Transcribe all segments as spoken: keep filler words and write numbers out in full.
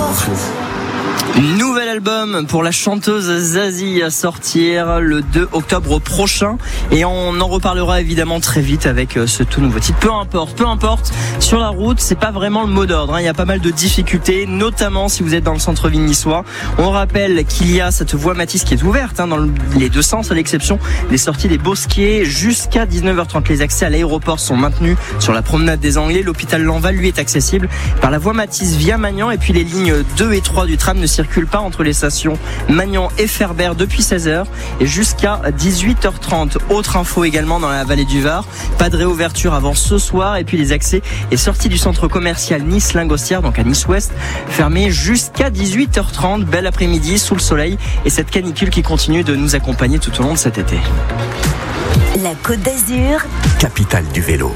Nouvel album pour la chanteuse Zazie à sortir le deux octobre prochain et on en reparlera évidemment très vite avec ce tout nouveau titre. Peu importe, peu importe, sur la route, c'est pas vraiment le mot d'ordre, hein. Il y a pas mal de difficultés, notamment si vous êtes dans le centre-ville niçois. On rappelle qu'il y a cette voie Matisse qui est ouverte hein, dans les deux sens, à l'exception des sorties des Bosquiers jusqu'à dix-neuf heures trente. Les accès à l'aéroport sont maintenus sur la promenade des Anglais. L'hôpital Lanval, lui, est accessible par la voie Matisse via Magnan et puis les lignes deux et trois du tram ne circulent pas entre les stations Magnan et Ferbert depuis seize heures et jusqu'à dix-huit heures trente. Autre info également dans la vallée du Var, pas de réouverture avant ce soir et puis les accès et sorties du centre commercial Nice-Lingostière, donc à Nice-Ouest, fermé jusqu'à dix-huit heures trente. Bel après-midi sous le soleil et cette canicule qui continue de nous accompagner tout au long de cet été. La Côte d'Azur, capitale du vélo.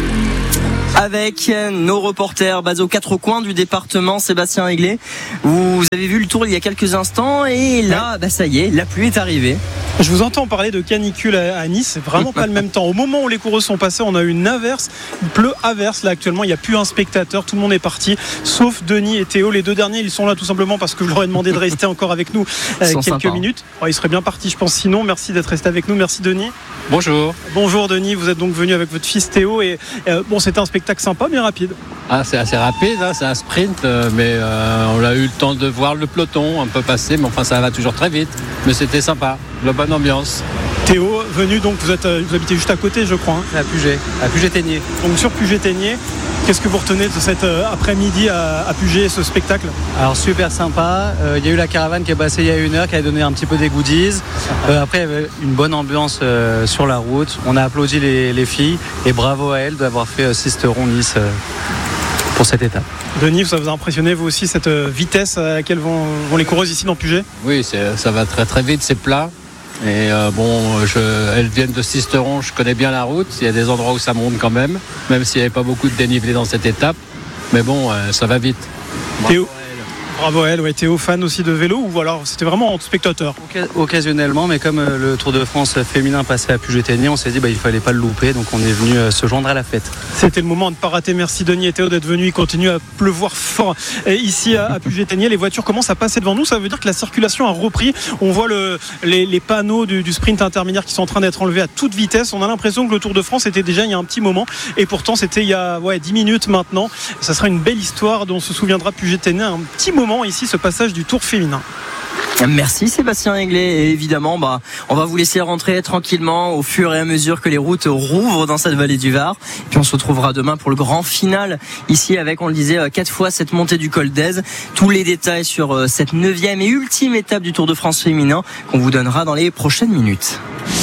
Avec nos reporters basés aux quatre coins du département, Sébastien Aiglé. Vous avez vu le tour il y a quelques instants et là, bah ça y est, la pluie est arrivée. Je vous entends parler de canicule à Nice, c'est vraiment pas le même temps. Au moment où les coureuses sont passées, on a eu une averse, il pleut averse là actuellement, il n'y a plus un spectateur, tout le monde est parti, sauf Denis et Théo. Les deux derniers, ils sont là tout simplement parce que je leur ai demandé de rester encore avec nous euh, quelques sympas. minutes. Oh, ils seraient bien partis, je pense. Sinon, merci d'être resté avec nous. Merci Denis. Bonjour. Bonjour Denis, vous êtes donc venu avec votre fils Théo et euh, bon, c'était un spectacle sympa mais rapide. Ah, c'est assez rapide, hein, c'est un sprint, euh, mais euh, on a eu le temps de voir le peloton un peu passer, mais enfin ça va toujours très vite. Mais c'était sympa, la bonne ambiance. Théo, venu donc, vous, êtes, vous habitez juste à côté, je crois. Hein. À Puget, à Puget-Ténier. Donc sur Puget-Ténier, qu'est-ce que vous retenez de cet euh, après-midi à, à Puget, ce spectacle ? Alors super sympa, il euh, y a eu la caravane qui est passée il y a une heure, qui a donné un petit peu des goodies. Euh, après il y avait une bonne ambiance euh, sur la route. On a applaudi les, les filles et bravo à elles d'avoir fait euh, Sisteron-Nice euh, pour cette étape. Denis, ça vous a impressionné vous aussi cette euh, vitesse à laquelle vont, vont les coureuses ici dans Puget ? Oui, c'est, ça va très très vite, c'est plat. Et euh, bon, je, elles viennent de Sisteron, je connais bien la route. Il y a des endroits où ça monte quand même, même s'il n'y avait pas beaucoup de dénivelé dans cette étape. Mais bon, euh, ça va vite. Théo, bravo à elle, ouais. Théo, fan aussi de vélo ou alors c'était vraiment en spectateur ? Occasionnellement, mais comme euh, le Tour de France féminin passait à Puget-Ténier, on s'est dit bah, il fallait pas le louper, donc on est venu euh, se joindre à la fête. C'était le moment de ne pas rater. Merci Denis et Théo d'être venus. Il continue à pleuvoir fort et ici à, à Puget-Ténier. Les voitures commencent à passer devant nous. Ça veut dire que la circulation a repris. On voit le, les, les panneaux du, du sprint intermédiaire qui sont en train d'être enlevés à toute vitesse. On a l'impression que le Tour de France était déjà il y a un petit moment et pourtant c'était il y a ouais, dix minutes maintenant. Ça sera une belle histoire dont se souviendra Puget-Ténier un petit moment ici, ce passage du Tour féminin. Merci Sébastien Aiglé et évidemment bah, on va vous laisser rentrer tranquillement au fur et à mesure que les routes rouvrent dans cette vallée du Var. Puis on se retrouvera demain pour le grand final ici avec, on le disait, quatre fois cette montée du col d'Aise. Tous les détails sur cette neuvième et ultime étape du Tour de France féminin qu'on vous donnera dans les prochaines minutes.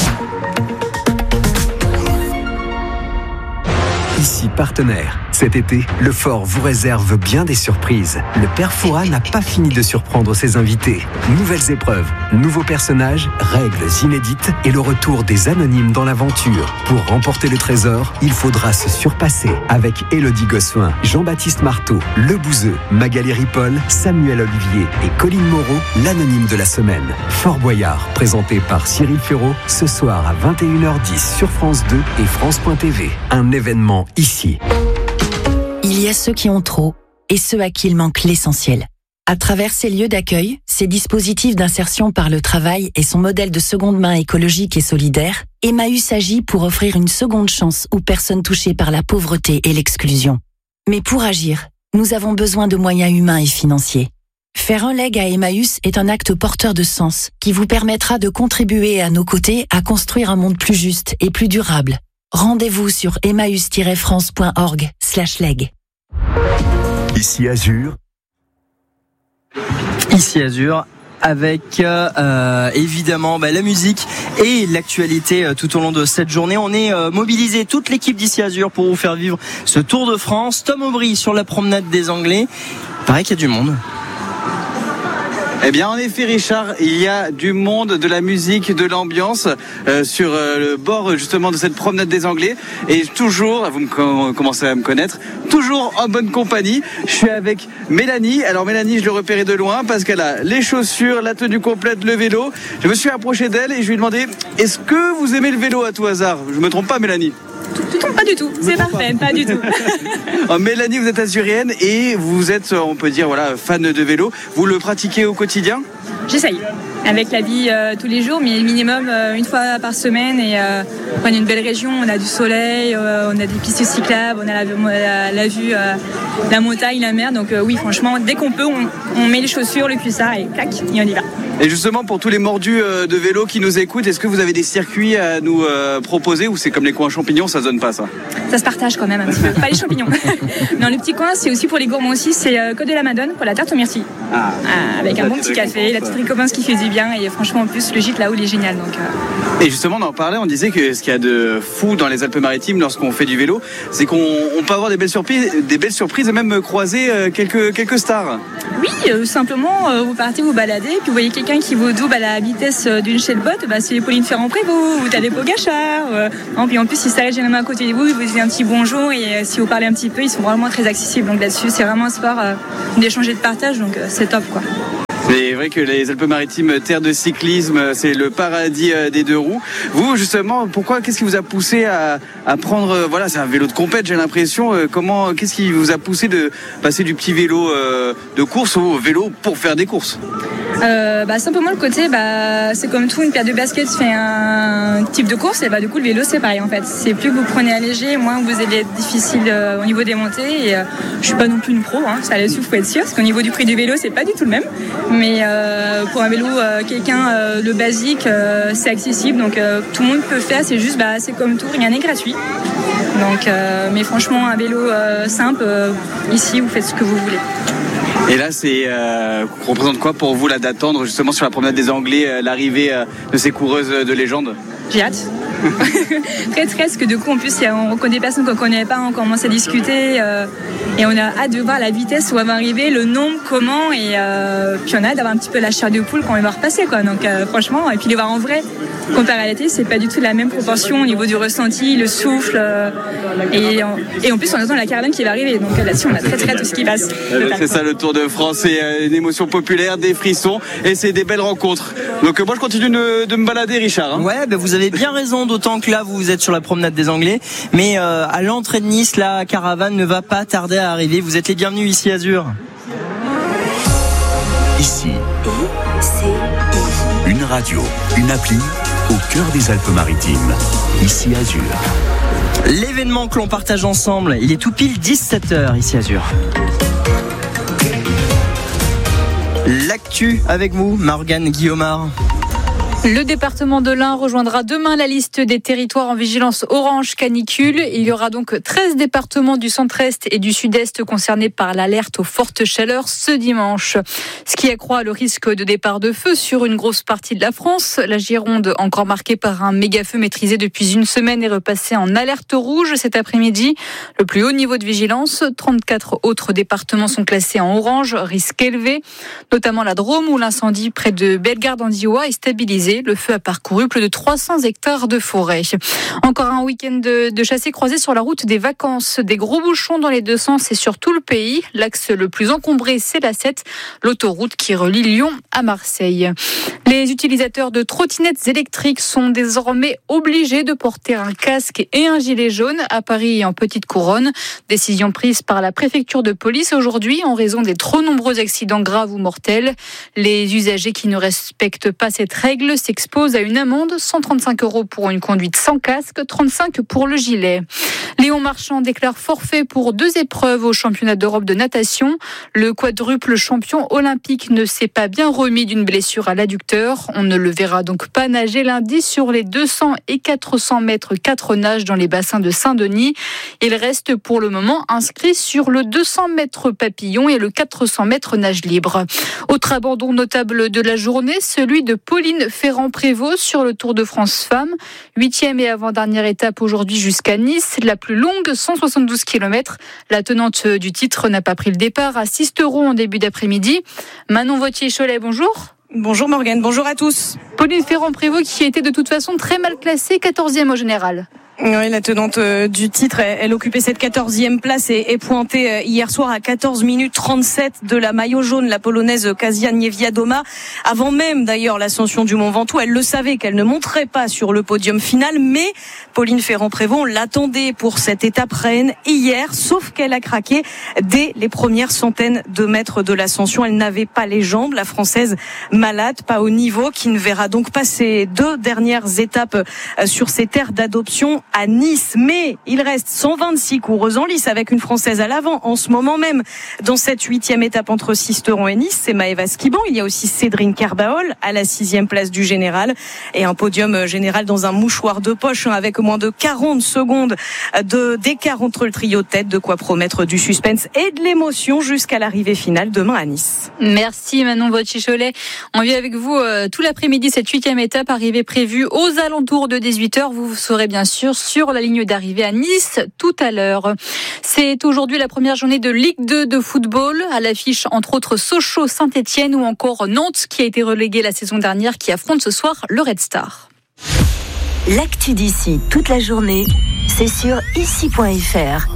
Ici partenaire. Cet été, le Fort vous réserve bien des surprises. Le Père Fouras n'a pas fini de surprendre ses invités. Nouvelles épreuves, nouveaux personnages, règles inédites et le retour des anonymes dans l'aventure. Pour remporter le trésor, il faudra se surpasser avec Élodie Gossuin, Jean-Baptiste Marteau, Le Bouzeux, Magali Ripoll, Samuel Olivier et Colline Moreau, l'anonyme de la semaine. Fort Boyard, présenté par Cyril Ferraud, ce soir à vingt et une heures dix sur France deux et France point T V. Un événement ici. il y a ceux qui ont trop et ceux à qui il manque l'essentiel. À travers ces lieux d'accueil, ces dispositifs d'insertion par le travail et son modèle de seconde main écologique et solidaire, Emmaüs agit pour offrir une seconde chance aux personnes touchées par la pauvreté et l'exclusion. Mais pour agir, nous avons besoin de moyens humains et financiers. Faire un leg à Emmaüs est un acte porteur de sens qui vous permettra de contribuer à nos côtés à construire un monde plus juste et plus durable. Rendez-vous sur emmaüs tiret france point org slash leg. Ici Azur. Ici Azur, avec euh, évidemment bah, la musique et l'actualité euh, tout au long de cette journée. On est euh, mobilisé, toute l'équipe d'Ici Azur, pour vous faire vivre ce Tour de France. Tom Aubry sur la promenade des Anglais. Il paraît qu'il y a du monde. Eh bien, en effet, Richard, il y a du monde, de la musique, de l'ambiance euh, sur euh, le bord justement de cette promenade des Anglais. Et toujours, vous me com- commencez à me connaître, toujours en bonne compagnie. Je suis avec Mélanie. Alors Mélanie, je l'ai repérée de loin parce qu'elle a les chaussures, la tenue complète, le vélo. Je me suis approché d'elle et je lui ai demandé: est-ce que vous aimez le vélo à tout hasard? Je me trompe pas, Mélanie? Tout Tu trompes pas du tout, c'est parfait, pas. pas du tout. Oh, Mélanie, vous êtes azurienne et vous êtes, on peut dire, voilà, fan de vélo. Vous le pratiquez au quotidien ? J'essaye. Avec la vie euh, tous les jours, mais minimum euh, une fois par semaine. Et euh, on est une belle région, on a du soleil, euh, on a des pistes cyclables, on a la, la, la vue, euh, la montagne, la mer. Donc euh, oui, franchement, dès qu'on peut, on, on met les chaussures, le cuissard et clac, et on y va. Et justement, pour tous les mordus euh, de vélo qui nous écoutent, est-ce que vous avez des circuits à nous euh, proposer ou c'est comme les coins champignons, ça se donne pas ça ? Ça se partage quand même un petit peu, pas les champignons. Non, le petit coin, c'est aussi pour les gourmands aussi, c'est euh, Côte de la Madone pour la tarte aux myrtilles. Ah. Ah, avec un bon petit café, la petite récompense qui fait du bien et franchement en plus le gîte là-haut il est génial. Donc, euh... Et justement on en parlait, on disait que ce qu'il y a de fou dans les Alpes-Maritimes lorsqu'on fait du vélo, c'est qu'on on peut avoir des belles surprises, des belles surprises et même croiser euh, quelques, quelques stars. Oui, euh, simplement euh, vous partez vous balader, puis vous voyez quelqu'un qui vous double à la vitesse d'une Shellbot, bah, c'est Pauline Ferrand-Prévôt, ou Tadej Pogačar. Euh, non, puis en plus il s'arrête généralement à côté de vous, il vous dit un petit bonjour et euh, si vous parlez un petit peu, ils sont vraiment très accessibles. Donc là-dessus c'est vraiment un sport euh, d'échanger de partage, donc euh, c'est top quoi. C'est vrai que les Alpes-Maritimes, terre de cyclisme, c'est le paradis des deux roues. Vous, justement, pourquoi, qu'est-ce qui vous a poussé à, à prendre, voilà, c'est un vélo de compète, j'ai l'impression. Comment, qu'est-ce qui vous a poussé de passer du petit vélo de course au vélo pour faire des courses ? Euh, bah, simplement le côté, bah, c'est comme tout, une paire de baskets fait un type de course, et bah, du coup le vélo c'est pareil en fait. C'est plus que vous prenez à léger, moins vous allez être difficile euh, au niveau des montées. Et euh, je suis pas non plus une pro, hein, ça là-dessus faut être sûr, parce qu'au niveau du prix du vélo c'est pas du tout le même. Mais euh, pour un vélo, euh, quelqu'un euh, le basique, euh, c'est accessible, donc euh, tout le monde peut le faire. C'est juste, bah, c'est comme tout, rien n'est gratuit. Donc, euh, mais franchement, un vélo euh, simple, euh, ici vous faites ce que vous voulez. Et là, c'est euh, représente quoi pour vous là d'attendre justement sur la promenade des Anglais euh, l'arrivée euh, de ces coureuses de légende ? J'ai hâte. Très très, parce que du coup en plus on rencontre des personnes qu'on ne connaît pas, on commence à discuter euh, et on a hâte de voir la vitesse où elle va arriver, le nombre, comment, et euh, puis on a hâte d'avoir un petit peu la chair de poule quand elle va repasser quoi. Donc euh, franchement, et puis les voir en vrai comparé à la télé, c'est pas du tout la même proportion au niveau du ressenti, le souffle euh, et, et en plus on attend la caravane qui va arriver, donc là-dessus on a très très hâte de ce qui passe. C'est ça le Tour de France, c'est une émotion populaire, des frissons et c'est des belles rencontres. Donc moi je continue de, de me balader, Richard. Hein. Ouais, bah, vous avez bien raison, d'autant que là vous êtes sur la promenade des Anglais, mais euh, à l'entrée de Nice, la caravane ne va pas tarder à arriver. Vous êtes les bienvenus ici Azur. Ici, une radio, une appli au cœur des Alpes-Maritimes. Ici Azur. L'événement que l'on partage ensemble, il est tout pile dix-sept heures ici Azur. L'actu avec vous, Morgane Guillaumard. Le département de l'Ain rejoindra demain la liste des territoires en vigilance orange canicule. Il y aura donc treize départements du centre-est et du sud-est concernés par l'alerte aux fortes chaleurs ce dimanche. Ce qui accroît le risque de départ de feu sur une grosse partie de la France. La Gironde, encore marquée par un méga feu maîtrisé depuis une semaine, est repassée en alerte rouge cet après-midi. Le plus haut niveau de vigilance, trente-quatre autres départements sont classés en orange, risque élevé, notamment la Drôme où l'incendie près de Bellegarde-en-Diois est stabilisé. Le feu a parcouru plus de trois cents hectares de forêt. Encore un week-end de, de chassés-croisés sur la route des vacances. Des gros bouchons dans les deux sens et sur tout le pays. L'axe le plus encombré, c'est l'A sept, l'autoroute qui relie Lyon à Marseille. Les utilisateurs de trottinettes électriques sont désormais obligés de porter un casque et un gilet jaune à Paris et en Petite Couronne. Décision prise par la préfecture de police aujourd'hui en raison des trop nombreux accidents graves ou mortels. Les usagers qui ne respectent pas cette règle s'expose à une amende, cent trente-cinq euros pour une conduite sans casque, trente-cinq pour le gilet. Léon Marchand déclare forfait pour deux épreuves au championnat d'Europe de natation. Le quadruple champion olympique ne s'est pas bien remis d'une blessure à l'adducteur. On ne le verra donc pas nager lundi sur les deux cents et quatre cents mètres quatre nages dans les bassins de Saint-Denis. Il reste pour le moment inscrit sur le deux cents mètres papillon et le quatre cents mètres nage libre. Autre abandon notable de la journée, celui de Pauline Ferrand-Prévôt sur le Tour de France Femmes. Huitième et avant-dernière étape aujourd'hui jusqu'à Nice, la plus longue, cent soixante-douze kilomètres. La tenante du titre n'a pas pris le départ à Sisteron en début d'après-midi. Manon Vautier-Cholet, bonjour. Bonjour Morgane, bonjour à tous. Pauline Ferrand-Prévôt qui était de toute façon très mal classée, quatorzième au général. Oui, la tenante du titre, elle occupait cette quatorzième place et est pointée hier soir à quatorze minutes trente-sept de la maillot jaune, la polonaise Kasia Niewiadoma. Avant même d'ailleurs l'ascension du Mont Ventoux, elle le savait qu'elle ne monterait pas sur le podium final, mais Pauline Ferrand-Prévot l'attendait pour cette étape reine hier, sauf qu'elle a craqué dès les premières centaines de mètres de l'ascension. Elle n'avait pas les jambes, la Française malade, pas au niveau, qui ne verra donc pas ses deux dernières étapes sur ses terres d'adoption à Nice. Mais il reste cent vingt-six coureuses en lice avec une Française à l'avant en ce moment même dans cette huitième étape entre Sisteron et Nice. C'est Maëva Skiban. Il y a aussi Cédrine Kerbaol à la sixième place du général et un podium général dans un mouchoir de poche avec moins de quarante secondes de d'écart entre le trio de tête, de quoi promettre du suspense et de l'émotion jusqu'à l'arrivée finale demain à Nice. Merci Manon Vautier-Cholet. On vit avec vous euh, tout l'après-midi cette huitième étape, arrivée prévue aux alentours de dix-huit heures. Vous serez bien sûr sur la ligne d'arrivée à Nice tout à l'heure. C'est aujourd'hui la première journée de Ligue deux de football. À l'affiche, entre autres, Sochaux, Saint-Etienne ou encore Nantes, qui a été relégué la saison dernière, qui affronte ce soir le Red Star. L'actu d'ici toute la journée, c'est sur ici point f r.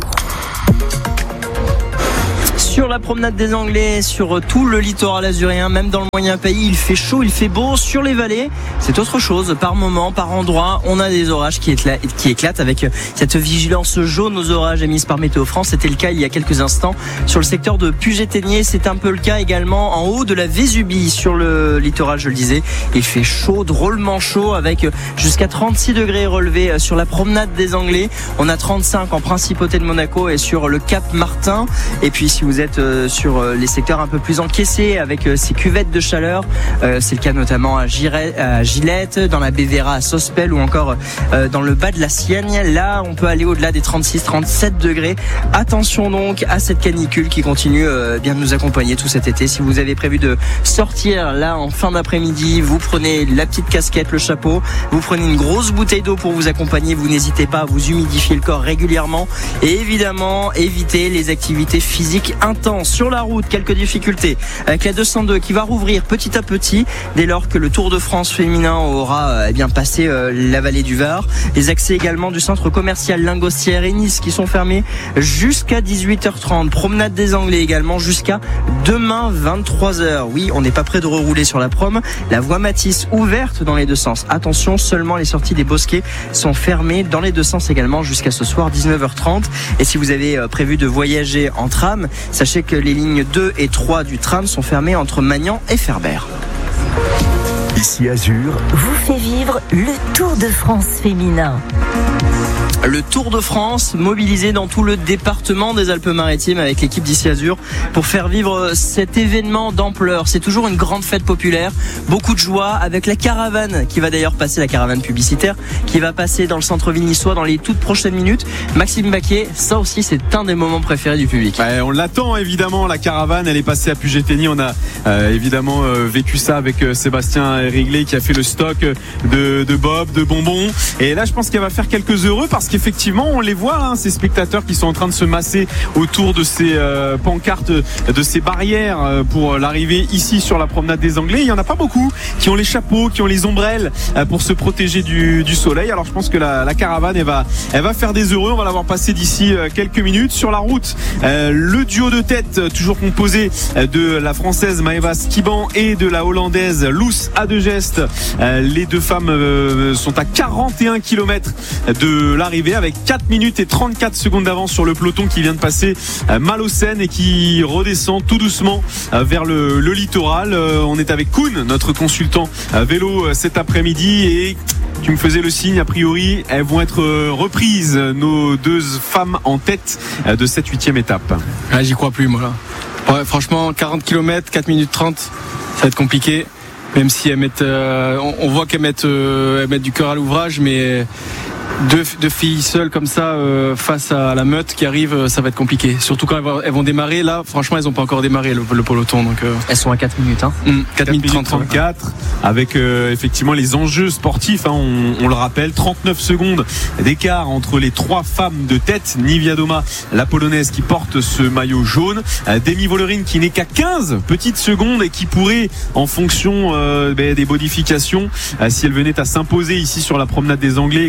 Sur la promenade des Anglais, sur tout le littoral azuréen, même dans le moyen pays, il fait chaud, il fait beau. Sur les vallées, c'est autre chose. Par moment, par endroit, on a des orages qui éclatent, qui éclatent avec cette vigilance jaune aux orages émise par Météo France. C'était le cas il y a quelques instants sur le secteur de Puget-Théniers. C'est un peu le cas également en haut de la Vésubie, sur le littoral, je le disais. Il fait chaud, drôlement chaud, avec jusqu'à trente-six degrés relevés sur la promenade des Anglais. On a trente-cinq en Principauté de Monaco et sur le Cap Martin. Et puis si vous êtes sur les secteurs un peu plus encaissés avec ces cuvettes de chaleur, c'est le cas notamment à Gillette, dans la Bévéra à Sospel ou encore dans le bas de la Sienne. Là, on peut aller au-delà des trente-six trente-sept degrés. Attention donc à cette canicule qui continue bien de nous accompagner tout cet été. Si vous avez prévu de sortir là en fin d'après-midi, vous prenez la petite casquette, le chapeau, vous prenez une grosse bouteille d'eau pour vous accompagner. Vous n'hésitez pas à vous humidifier le corps régulièrement et évidemment éviter les activités physiques intenses. Sur la route, quelques difficultés avec la deux cent deux qui va rouvrir petit à petit dès lors que le Tour de France féminin aura eh bien passé euh, la vallée du Var. Les accès également du centre commercial Lingostière et Nice qui sont fermés jusqu'à dix-huit heures trente. Promenade des Anglais également jusqu'à demain vingt-trois heures. Oui, on n'est pas prêt de rerouler sur la prom. La voie Matisse ouverte dans les deux sens. Attention, seulement les sorties des Bosquets sont fermées dans les deux sens également jusqu'à ce soir dix-neuf heures trente. Et si vous avez prévu de voyager en tram, sachez que les lignes deux et trois du tram sont fermées entre Magnan et Ferbert. Ici Azur vous fait vivre le Tour de France féminin. Le Tour de France mobilisé dans tout le département des Alpes-Maritimes avec l'équipe d'Ici Azur pour faire vivre cet événement d'ampleur. C'est toujours une grande fête populaire, beaucoup de joie avec la caravane qui va d'ailleurs passer, la caravane publicitaire qui va passer dans le centre-ville niçois dans les toutes prochaines minutes. Maxime Baquet, ça aussi c'est un des moments préférés du public. Ouais, on l'attend évidemment, la caravane, elle est passée à Puget-Théniers. On a euh, évidemment euh, vécu ça avec euh, Sébastien Rigley qui a fait le stock de, de Bob, de bonbons. Et là je pense qu'elle va faire quelques heureux parce qu'effectivement on les voit, hein, ces spectateurs qui sont en train de se masser autour de ces euh, pancartes, de ces barrières euh, pour l'arrivée ici sur la promenade des Anglais. Il n'y en a pas beaucoup qui ont les chapeaux, qui ont les ombrelles euh, pour se protéger du, du soleil. Alors je pense que la, la caravane elle va, elle va faire des heureux. On va l'avoir passé d'ici euh, quelques minutes. Sur la route, euh, le duo de tête toujours composé euh, de la française Maëva Skiban et de la hollandaise Loes Adegest. Euh, les deux femmes euh, sont à quarante et un kilomètres de l'arrivée avec quatre minutes et trente-quatre secondes d'avance sur le peloton qui vient de passer euh, Malocène et qui redescend tout doucement euh, vers le, le littoral. Euh, on est avec Koun, notre consultant euh, vélo euh, cet après-midi, et tu me faisais le signe, a priori elles vont être euh, reprises, nos deux femmes en tête euh, de cette huitième étape. Ah, j'y crois plus moi là. Ouais, franchement quarante kilomètres, quatre minutes trente, ça va être compliqué. Même si elles mettent, euh, on, on voit qu'elles mettent, euh, elles mettent du cœur à l'ouvrage, mais deux, deux filles seules comme ça euh, face à la meute qui arrive, euh, ça va être compliqué. Surtout quand elles vont, elles vont démarrer. Là, franchement, elles n'ont pas encore démarré le, le peloton. Donc, euh... elles sont à quatre minutes. Hein. Mmh, quatre minutes trente-quatre, ouais. Avec euh, effectivement les enjeux sportifs. Hein, on, on le rappelle, trente-neuf secondes d'écart entre les trois femmes de tête. Niewiadoma, la polonaise qui porte ce maillot jaune. Euh, Demi Vollering qui n'est qu'à quinze petites secondes et qui pourrait, en fonction euh, des modifications, euh, si elle venait à s'imposer ici sur la promenade des Anglais, grappiller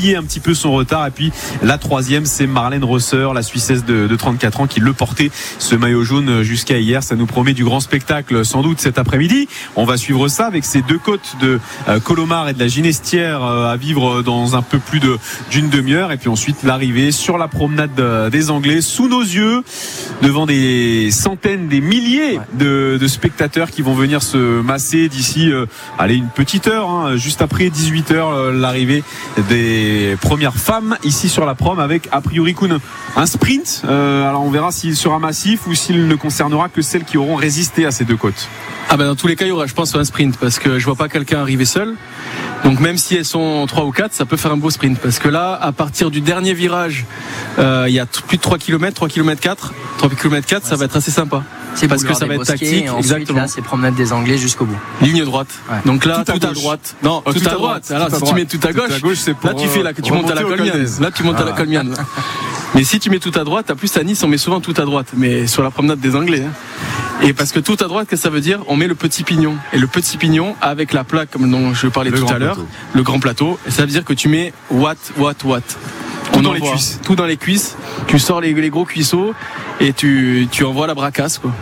pallier un petit peu son retard. Et puis la troisième, c'est Marlène Rosser, la Suissesse de, de trente-quatre ans, qui le portait ce maillot jaune jusqu'à hier. Ça nous promet du grand spectacle sans doute cet après-midi. On va suivre ça avec ces deux côtes de euh, Colomar et de la Ginestière euh, à vivre dans un peu plus de, d'une demi-heure. Et puis ensuite l'arrivée sur la promenade euh, des Anglais sous nos yeux, devant des centaines, des milliers de, de spectateurs qui vont venir se masser d'ici euh, allez, une petite heure, hein, juste après dix-huit heures, euh, l'arrivée des premières femmes ici sur la prom avec a priori Kuhn, un sprint. Euh, alors on verra s'il sera massif ou s'il ne concernera que celles qui auront résisté à ces deux côtes. Ah ben dans tous les cas il y aura je pense un sprint parce que je vois pas quelqu'un arriver seul. Donc même si elles sont trois ou quatre, ça peut faire un beau sprint parce que là à partir du dernier virage euh, il y a t- plus de trois kilomètres, trois kilomètres quatre, trois kilomètres quatre, ça va être assez sympa. C'est parce que ça va être tactique, et ensuite, exactement. Là, c'est promenade des Anglais jusqu'au bout. Ligne droite. Ouais. Donc là, tout, tout, à, à droite. Non, oh, tout, tout à, à droite. droite. Alors, si tu mets tout à gauche, tout à gauche c'est pour là, tu fais là, tu montes à la Colmiane. Là, tu montes voilà. à la Colmiane. Mais si tu mets tout à droite, à plus à Nice, on met souvent tout à droite. Mais sur la promenade des Anglais. Hein. Et parce que tout à droite, qu'est-ce que ça veut dire? On met le petit pignon. Et le petit pignon, avec la plaque, comme dont je parlais le tout à l'heure, plateau. le grand plateau, et ça veut dire que tu mets watt, watt, watt. Tout dans les cuisses. Tout dans les cuisses. Tu sors les, les gros cuisseaux et tu, tu envoies la bracasse, quoi.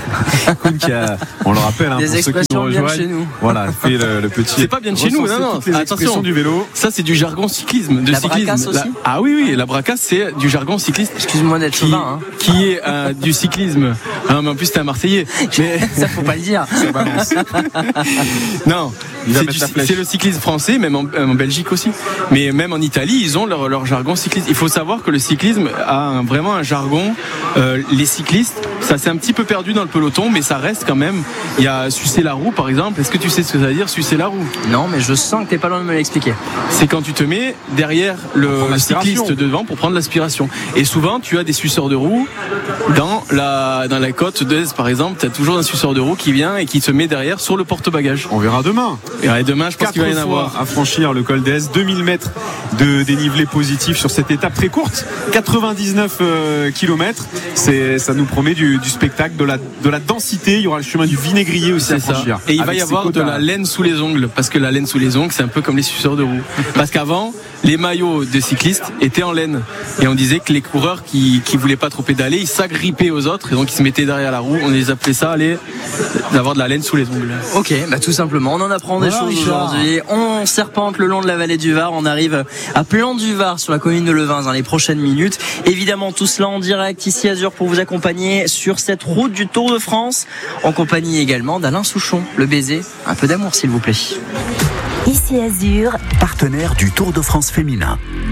Qui a, on le rappelle, hein, des pour expressions ceux qui nous bien de chez nous. Voilà, fait le, le petit. C'est pas bien de chez nous, non, non. Attention du vélo. Ça, c'est du jargon cyclisme, de la cyclisme. Bracasse aussi. La, ah oui, oui, la bracasse, c'est du jargon cycliste. Excuse-moi d'être chauvin, hein. Qui est euh, du cyclisme. Ah, mais en plus, t'es un Marseillais. Mais ça faut pas le dire. Ça balance. Non. C'est, du, c'est le cyclisme français, même en, en Belgique aussi. Mais même en Italie, ils ont leur, leur jargon cycliste. Il faut savoir que le cyclisme a un, vraiment un jargon. Euh, les cyclistes, ça s'est un petit peu perdu dans le peloton, mais ça reste quand même. Il y a sucer la roue, par exemple. Est-ce que tu sais ce que ça veut dire, sucer la roue? Non, mais je sens que t'es pas loin de me l'expliquer. C'est quand tu te mets derrière le cycliste devant pour prendre l'aspiration. Et souvent, tu as des suceurs de roue dans la, dans la côte d'Aise, par exemple. Tu as toujours un suceur de roue qui vient et qui se met derrière sur le porte-bagages. On verra demain. Et demain, je pense qu'il va y en avoir. À franchir le col d'Aise, deux mille mètres de dénivelé positif sur cette étape très courte, quatre-vingt-dix-neuf euh, kilomètres. C'est, ça nous promet du, du spectacle, de la, de la densité. Il y aura le chemin du vinaigrier aussi à franchir. Et il va y avoir de la laine sous les ongles, parce que la laine sous les ongles, c'est un peu comme les suceurs de roue. Parce qu'avant, les maillots de cyclistes étaient en laine. Et on disait que les coureurs qui, qui voulaient pas trop pédaler, ils s'agrippaient aux autres, et donc ils se mettaient derrière la roue. On les appelait ça, les, d'avoir de la laine sous les ongles. Ok, bah tout simplement, on en apprend des choses aujourd'hui. On serpente le long de la vallée du Var. On arrive à Plan du Var sur la commune de Levins dans les prochaines minutes. Évidemment, tout cela en direct ici Azur pour vous accompagner sur cette route du Tour de France. En compagnie également d'Alain Souchon. Le baiser, un peu d'amour s'il vous plaît. Ici Azur, partenaire du Tour de France féminin.